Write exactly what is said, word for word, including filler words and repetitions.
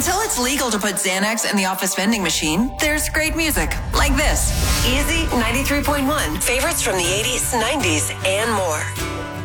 Until it's legal to put Xanax in the office vending machine, there's great music like this. Easy ninety-three point one. Favorites from the eighties, nineties, and more.